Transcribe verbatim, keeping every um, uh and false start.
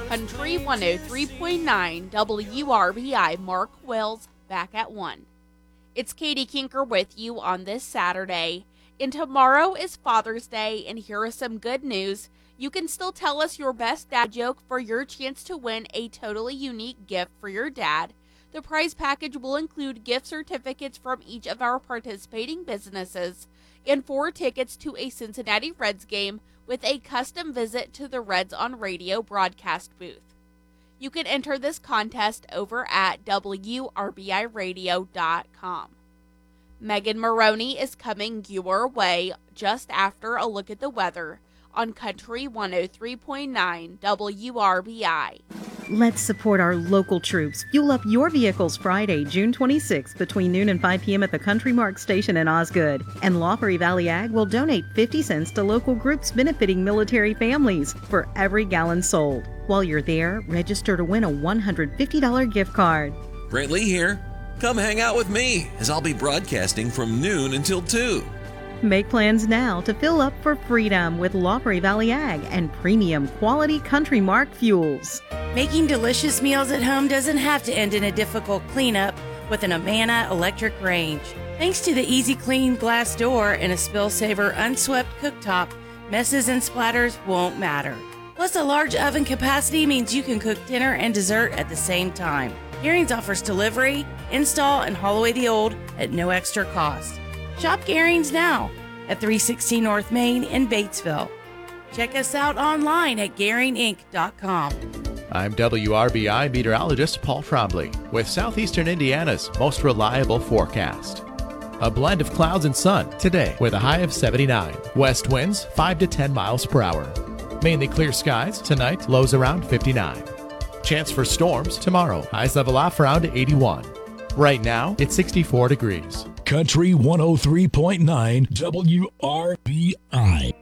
Country one oh three point nine W R B I, Mark Wells back at one. It's Katie Kinker with you on this Saturday. And tomorrow is Father's Day, and here is some good news. You can still tell us your best dad joke for your chance to win a totally unique gift for your dad. The prize package will include gift certificates from each of our participating businesses and four tickets to a Cincinnati Reds game with a custom visit to the Reds on Radio broadcast booth. You can enter this contest over at W R B I radio dot com. Megan Maroney is coming your way just after a look at the weather on Country one oh three point nine W R B I. Let's support our local troops. Fuel up your vehicles Friday, June twenty-sixth between noon and five p.m. at the Country Mark station in Osgood. And Law Prairie Valley Ag will donate fifty cents to local groups benefiting military families for every gallon sold. While you're there, register to win a one hundred fifty dollars gift card. Brent Lee here. Come hang out with me as I'll be broadcasting from noon until two. Make plans now to fill up for freedom with Law Prairie Valley Ag and premium quality Country Mark fuels. Making delicious meals at home doesn't have to end in a difficult cleanup with an Amana electric range. Thanks to the easy clean glass door and a spill saver unswept cooktop, messes and splatters won't matter. Plus, a large oven capacity means you can cook dinner and dessert at the same time. Gearing's offers delivery, install, and haul away the old at no extra cost. Shop Gearing's now at three sixteen North Main in Batesville. Check us out online at Gearing Inc dot com. I'm W R B I meteorologist Paul Trombley with Southeastern Indiana's most reliable forecast. A blend of clouds and sun today with a high of seventy-nine. West winds five to ten miles per hour. Mainly clear skies tonight, lows around fifty-nine. Chance for storms tomorrow, highs level off around eighty-one. Right now, it's sixty-four degrees. Country one oh three point nine W R B I.